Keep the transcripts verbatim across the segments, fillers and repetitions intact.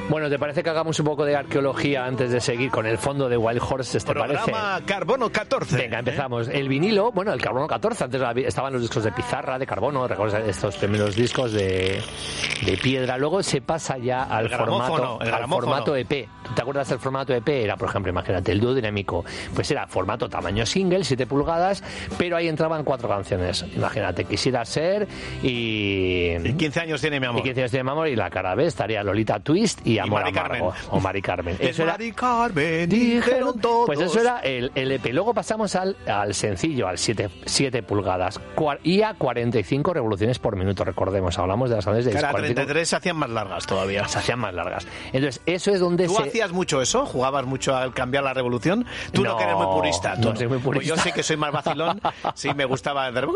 Bueno, ¿te parece que hagamos un poco de arqueología antes de seguir con el fondo de Wild Horses? ¿Te Programa parece? Carbono catorce. Venga, empezamos. ¿Eh? El vinilo, bueno, el Carbono catorce, antes estaban los discos de pizarra, de carbono, recuerdas estos primeros discos de, de piedra. Luego se pasa ya al formato, al formato E P. ¿Tú te acuerdas del formato E P? Era, por ejemplo, imagínate, el dúo dinámico. Pues era formato tamaño single, siete pulgadas, pero ahí entraban cuatro canciones. Imagínate, Quisiera Ser y... Y quince años tiene mi amor. Y quince años tiene mi amor, y la cara B estaría Lolita Twist y Amor y Amargo. O Mari Carmen. Eso era... Mari Carmen, dijeron todos. Pues eso era el, el E P. Luego pasamos al, al sencillo, al siete pulgadas. Y a cuarenta y cinco revoluciones por minuto, recordemos. Hablamos de las canciones de Cara, treinta y tres se hacían más largas todavía. Se hacían más largas. Entonces, eso es donde ¿Tú se... hacías mucho eso? ¿Jugabas mucho al cambiar la revolución? Tú no, no que eres muy purista. Tú no, no soy muy purista. Pues yo sí que soy más vacilón. Sí, me gustaba... No,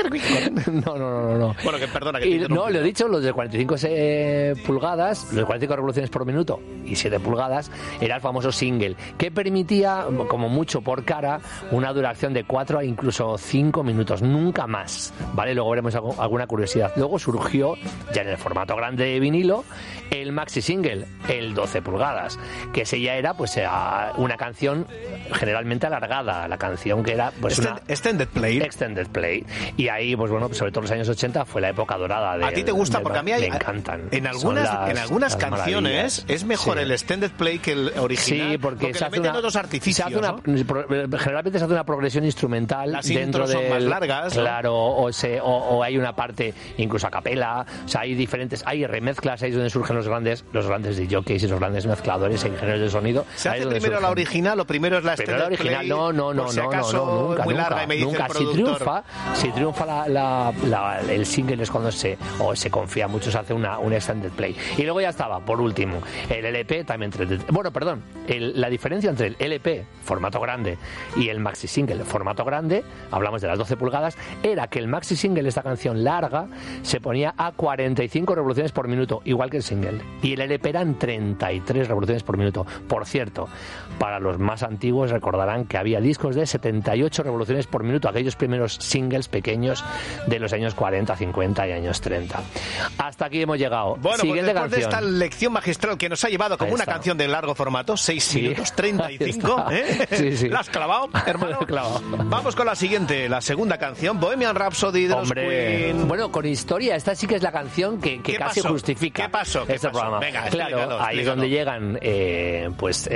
no, no, no, no. Bueno, que perdona que y, te No, lo he dicho, los de cuarenta y cinco eh, pulgadas, los de cuarenta y cinco revoluciones por minuto y siete pulgadas, era el famoso single, que permitía, como mucho por cara, una duración de cuatro a incluso cinco minutos, nunca más, ¿vale? Luego veremos algo, alguna curiosidad. Luego surgió, ya en el formato grande de vinilo, el maxi single, el doce pulgadas, que ese ya era pues una canción generalmente alargada, la canción que era pues Extend, una... Extended Play. Extended Play. Y ahí, pues bueno, sobre todo los años ochenta fue la época dorada de... ¿A ti te gusta? Porque a mí hay, me encantan. En algunas, las, en algunas canciones es mejor sí. el Extended Play que el original. Sí, porque, porque se le hace meten una, otros artificios, se hace una, ¿no? Generalmente se hace una progresión instrumental. Las dentro intros son del, más largas, claro, ¿no? o, se, o, o hay una parte incluso a capela. O sea, hay diferentes, hay remezclas, ahí es donde surgen los grandes, los grandes D Js y los grandes mezcladores e ingenieros de sonido. ¿Se hace primero surgen. la original o primero es la Extended Primero la original, Play? no, no, no, si no, acaso no, no, nunca, muy nunca, larga y me dice nunca. el Si triunfa, si triunfa la, la, la, el single es cuando se, o se confía mucho, se hace una, un Extended Play. Y luego ya estaba, por último, el L P también. Bueno, perdón, el, la diferencia entre el L P, formato grande, y el maxi single, formato grande, hablamos de las doce pulgadas, era que el maxi single, esta canción larga, se ponía a cuarenta y cinco revoluciones por minuto, igual que el single. Y el L P eran treinta y tres revoluciones por minuto. Por cierto, para los más antiguos recordarán que había discos de setenta y ocho revoluciones por minuto, aquellos primeros singles pequeños de los años cuarenta, cincuenta y años treinta. Hasta aquí hemos llegado. Bueno, Siguiente pues después canción. de esta lección magistral que nos ha llevado como una canción de largo formato, seis sí. minutos treinta y cinco, ¿eh? Sí, sí. ¿La has clavado, hermano? Clavado. Vamos con la siguiente, la segunda canción, Bohemian Rhapsody de Hombre, los Queen. Bueno, con historia, esta sí que es la canción que, que casi pasó? justifica ¿Qué pasó? ¿Qué este pasó? programa. Venga, claro, explícalo, ahí es explícalo. donde llegan eh, pues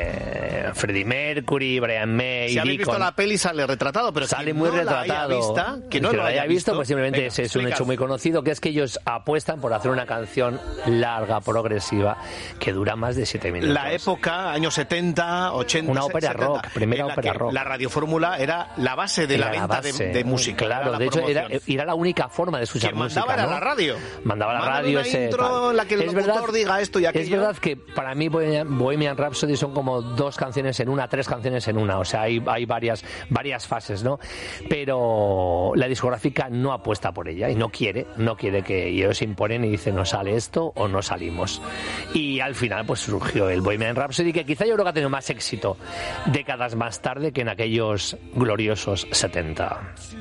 eh, Freddie Mercury, Brian May, Si habéis Deacon. visto la peli sale retratado, pero sale quien muy no retratado. La haya vista, que no que lo haya visto, visto, pues simplemente venga, es, es un explica. hecho muy conocido, que es que ellos apuestan por hacer una canción larga, progresiva, que dura más de siete minutos. La época, años setenta, ochenta, una ópera setenta, rock, primera en la ópera que rock. La radiofórmula era la base de Era la la venta base. de, de música. Claro, la de hecho era, promoción. era la única forma de escuchar Quien música. mandaba era ¿no? la radio. Mandaba la Mándame radio una ese. intro tal. en la que el es locutor verdad, diga esto y aquello. Es verdad que para mí Bohemian, Bohemian Rhapsody son como dos canciones en una, tres canciones en una. O sea, hay, hay varias, varias fases, ¿no? Pero la discográfica no apuesta por ella y no quiere, no quiere que ellos se imponen y dicen no sale esto o no salimos. Y al final pues surgió el Bohemian Rhapsody, que quizá yo creo que ha tenido más éxito décadas más tarde que en aquellos gloriosos setenta.